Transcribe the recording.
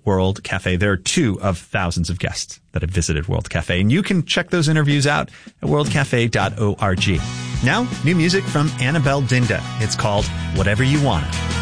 World Cafe. There are 2 of thousands of guests that have visited World Cafe, and you can check those interviews out at worldcafe.org. Now, new music from Annabelle Dinda. It's called Whatever You Wanna.